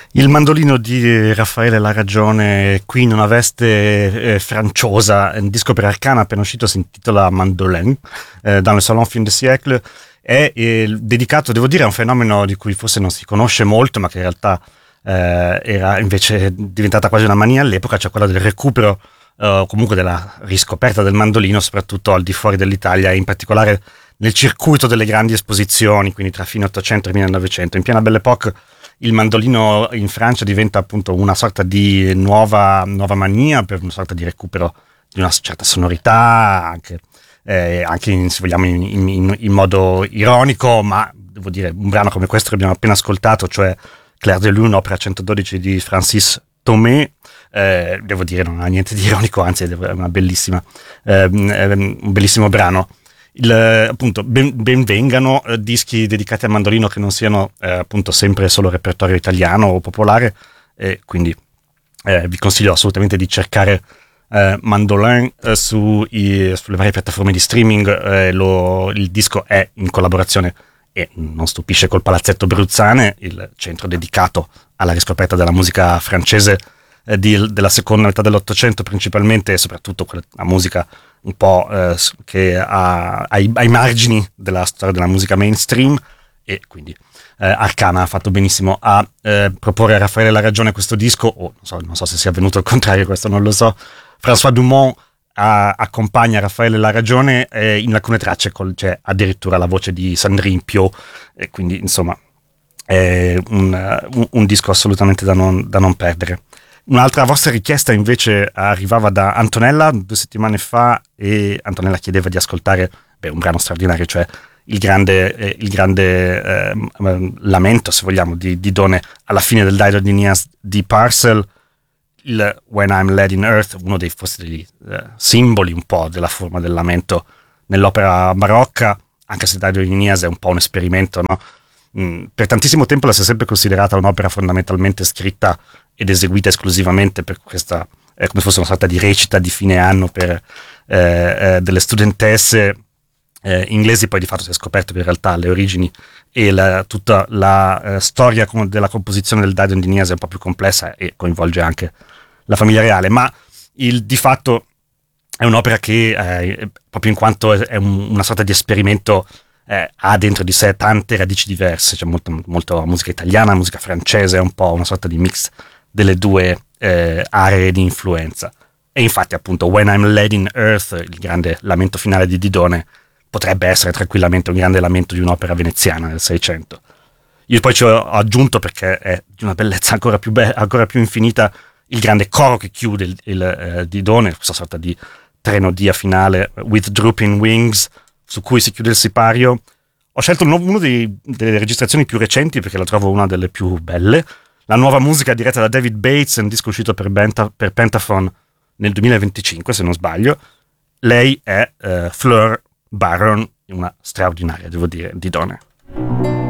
Il mandolino di Raffaele Laragione, qui in una veste franciosa, un disco per Arcana appena uscito, si intitola Mandolin, dans le Salon Fin de Siècle, è dedicato, devo dire, a un fenomeno di cui forse non si conosce molto, ma che in realtà era invece diventata quasi una mania all'epoca, cioè quella del recupero, comunque della riscoperta del mandolino, soprattutto al di fuori dell'Italia, e in particolare nel circuito delle grandi esposizioni, quindi tra fine 800 e 1900. In piena Belle Époque il mandolino in Francia diventa appunto una sorta di nuova mania, per una sorta di recupero di una certa sonorità, anche se vogliamo in modo ironico, ma devo dire un brano come questo che abbiamo appena ascoltato, cioè Clair de Lune, opera 112 di Francis Tomé, devo dire non ha niente di ironico, anzi è una bellissima, un bellissimo brano. Appunto ben vengano dischi dedicati al mandolino che non siano appunto sempre solo repertorio italiano o popolare, e quindi vi consiglio assolutamente di cercare Mandolin sulle varie piattaforme di streaming. Il disco è in collaborazione, e non stupisce, col Palazzetto Bruzzane, il centro dedicato alla riscoperta della musica francese della seconda metà dell'Ottocento principalmente, e soprattutto la musica un po' che ai margini della storia della musica mainstream, e quindi Arcana ha fatto benissimo a proporre a Raffaele Laragione questo disco, o non so se sia avvenuto il contrario, questo non lo so. François Dumont accompagna Raffaele Laragione in alcune tracce, c'è addirittura la voce di Sandrine Piau, e quindi insomma è un disco assolutamente da non perdere. Un'altra vostra richiesta invece arrivava da Antonella 2 settimane fa, e Antonella chiedeva di ascoltare un brano straordinario, cioè il grande lamento, se vogliamo, di Didone alla fine del Dido di Nias di Parcel, il When I'm Led in Earth, uno forse degli simboli un po' della forma del lamento nell'opera barocca, anche se Dido di Nias è un po' un esperimento, no? Per tantissimo tempo la si è sempre considerata un'opera fondamentalmente scritta ed eseguita esclusivamente per questa, come fosse una sorta di recita di fine anno per delle studentesse inglesi. Poi di fatto si è scoperto che in realtà le origini e tutta la storia della composizione del Dido di Nias è un po' più complessa e coinvolge anche la famiglia reale, ma di fatto è un'opera che proprio in quanto è una sorta di esperimento ha dentro di sé tante radici diverse, c'è molto musica italiana, musica francese, è un po' una sorta di mix delle due aree di influenza. E infatti appunto When I'm Led in Earth, il grande lamento finale di Didone, potrebbe essere tranquillamente un grande lamento di un'opera veneziana del Seicento. Io poi ci ho aggiunto, perché è di una bellezza ancora più infinita, il grande coro che chiude il Didone, questa sorta di treno dia finale, With Drooping Wings, su cui si chiude il sipario. Ho scelto una delle registrazioni più recenti perché la trovo una delle più belle. La nuova musica diretta da David Bates, è un disco uscito per Pentaphone nel 2025, se non sbaglio. Lei è Fleur Baron, una straordinaria, devo dire, Didone.